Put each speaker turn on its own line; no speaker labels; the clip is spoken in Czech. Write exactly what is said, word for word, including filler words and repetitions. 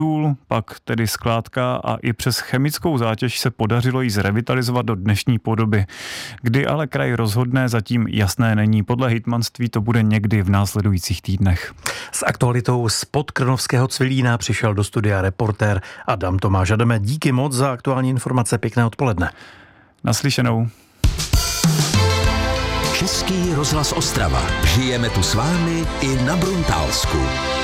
pak tedy skládka a i přes chemickou zátěž se podařilo ji zrevitalizovat do dnešní podoby. Kdy ale kraj rozhodne, zatím jasné není. Podle hejtmanství to bude někdy v následujících týdnech.
S aktualitou z Podkrnovského Cvilína přišel do studia reportér Adam Tomáš. Adame, díky moc za aktuální informace, pěkné odpoledne.
Naslyšenou.
Český rozhlas Ostrava. Žijeme tu s vámi i na Bruntálsku.